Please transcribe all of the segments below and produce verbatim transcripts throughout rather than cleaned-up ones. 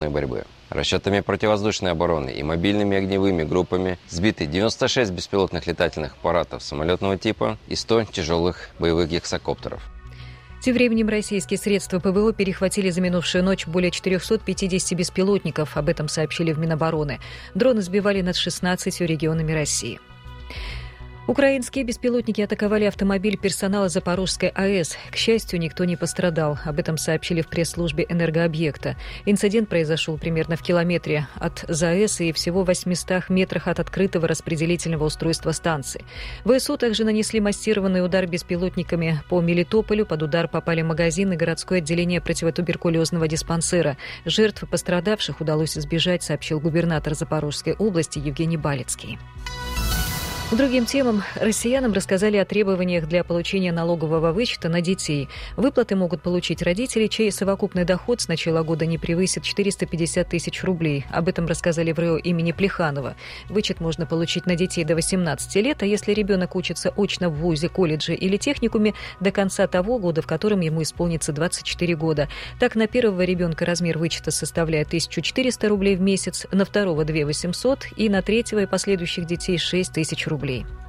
борьбы. Расчетами противовоздушной обороны и мобильными огневыми группами сбиты девяносто шесть беспилотных летательных аппаратов самолетного типа и сто тяжелых боевых гексакоптеров. Тем временем российские средства ПВО перехватили за минувшую ночь более четыреста пятьдесят беспилотников. Об этом сообщили в Минобороны. Дроны сбивали над шестнадцатью регионами России. Украинские беспилотники атаковали автомобиль персонала Запорожской АЭС. К счастью, никто не пострадал. Об этом сообщили в пресс-службе энергообъекта. Инцидент произошел примерно в километре от ЗАЭС и всего в восьмистах метрах от открытого распределительного устройства станции. ВСУ также нанесли массированный удар беспилотниками по Мелитополю. Под удар попали магазин и городское отделение противотуберкулезного диспансера. Жертв и пострадавших удалось избежать, сообщил губернатор Запорожской области Евгений Балицкий. К другим темам россиянам рассказали о требованиях для получения налогового вычета на детей. Выплаты могут получить родители, чей совокупный доход с начала года не превысит четыреста пятьдесят тысяч рублей. Об этом рассказали в РЭО имени Плеханова. Вычет можно получить на детей до восемнадцати лет, а если ребенок учится очно в вузе, колледже или техникуме, до конца того года, в котором ему исполнится двадцать четыре года. Так, на первого ребенка размер вычета составляет тысяча четыреста рублей в месяц, на второго – две тысячи восемьсот и на третьего и последующих детей – шесть тысяч рублей.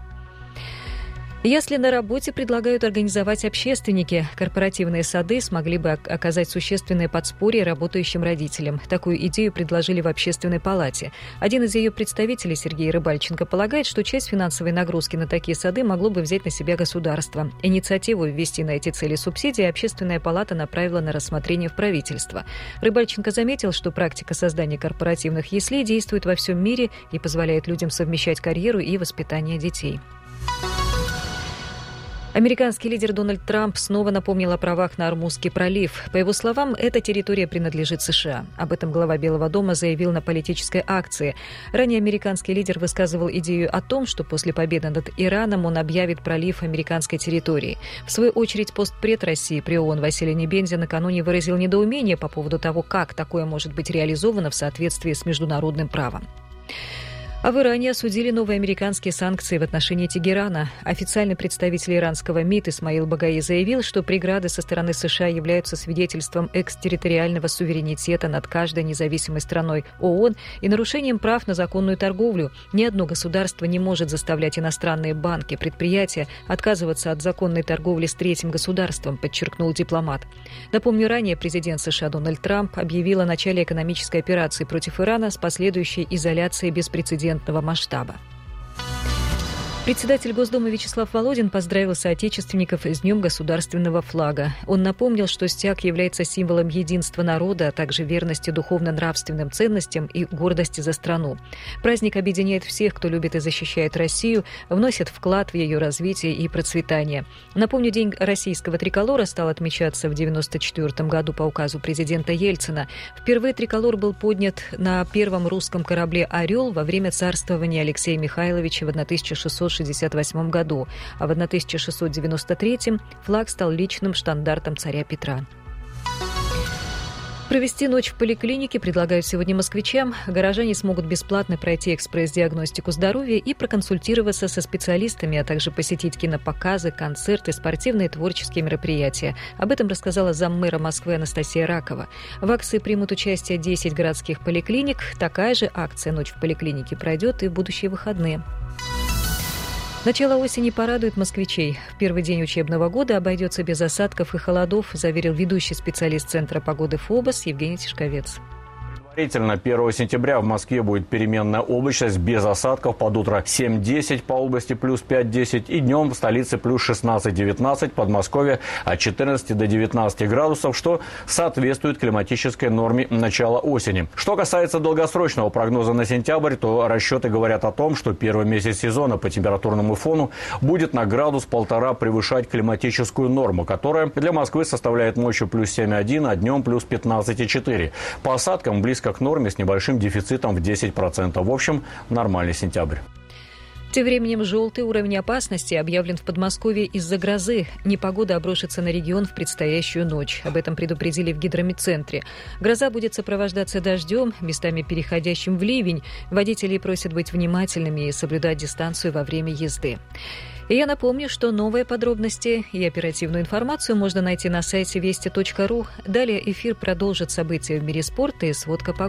Ясли на работе предлагают организовать общественники. Корпоративные сады смогли бы оказать существенное подспорье работающим родителям. Такую идею предложили в Общественной палате. Один из ее представителей, Сергей Рыбальченко, полагает, что часть финансовой нагрузки на такие сады могло бы взять на себя государство. Инициативу ввести на эти цели субсидии Общественная палата направила на рассмотрение в правительство. Рыбальченко заметил, что практика создания корпоративных яслей действует во всем мире и позволяет людям совмещать карьеру и воспитание детей. Американский лидер Дональд Трамп снова напомнил о правах на Ормузский пролив. По его словам, эта территория принадлежит США. Об этом глава Белого дома заявил на политической акции. Ранее американский лидер высказывал идею о том, что после победы над Ираном он объявит пролив американской территории. В свою очередь, постпред России при ООН Василий Небензя накануне выразил недоумение по поводу того, как такое может быть реализовано в соответствии с международным правом. А в Иране осудили новые американские санкции в отношении Тегерана. Официальный представитель иранского МИД Исмаил Багаи заявил, что преграды со стороны США являются свидетельством экстерриториального суверенитета над каждой независимой страной ООН и нарушением прав на законную торговлю. Ни одно государство не может заставлять иностранные банки, предприятия отказываться от законной торговли с третьим государством, подчеркнул дипломат. Напомню, ранее президент США Дональд Трамп объявил о начале экономической операции против Ирана с последующей изоляцией беспрецедентного масштаба. Председатель Госдумы Вячеслав Володин поздравил соотечественников с Днем государственного флага. Он напомнил, что стяг является символом единства народа, а также верности духовно-нравственным ценностям и гордости за страну. Праздник объединяет всех, кто любит и защищает Россию, вносит вклад в ее развитие и процветание. Напомню, День российского триколора стал отмечаться в девяносто четвёртом году по указу президента Ельцина. Впервые триколор был поднят на первом русском корабле «Орел» во время царствования Алексея Михайловича в тысяча шестьсот шестьдесят восьмом году, а в тысяча шестьсот девяносто третьем флаг стал личным штандартом царя Петра. Провести ночь в поликлинике предлагают сегодня москвичам. Горожане смогут бесплатно пройти экспресс-диагностику здоровья и проконсультироваться со специалистами, а также посетить кинопоказы, концерты, спортивные и творческие мероприятия. Об этом рассказала заммэра Москвы Анастасия Ракова. В акции примут участие десять городских поликлиник. Такая же акция «Ночь в поликлинике» пройдет и в будущие выходные. Начало осени порадует москвичей. В первый день учебного года обойдется без осадков и холодов, заверил ведущий специалист Центра погоды ФОБОС Евгений Тишковец. Предварительно первого сентября в Москве будет переменная облачность без осадков. Под утро семь-десять, по области плюс пять-десять. И днем в столице плюс шестнадцать-девятнадцать, Подмосковье от четырнадцати до девятнадцати градусов, что соответствует климатической норме начала осени. Что касается долгосрочного прогноза на сентябрь, то расчеты говорят о том, что первый месяц сезона по температурному фону будет на градус-полтора превышать климатическую норму, которая для Москвы составляет ночью плюс семь и один, а днем плюс пятнадцать и четыре. По осадкам близко к норме с небольшим дефицитом в десять процентов. В общем, нормальный сентябрь. Тем временем желтый уровень опасности объявлен в Подмосковье из-за грозы. Непогода обрушится на регион в предстоящую ночь. Об этом предупредили в гидрометцентре. Гроза будет сопровождаться дождем, местами переходящим в ливень. Водителей просят быть внимательными и соблюдать дистанцию во время езды. И я напомню, что новые подробности и оперативную информацию можно найти на сайте вести точка ру. Далее эфир продолжит события в мире спорта и сводка погоды.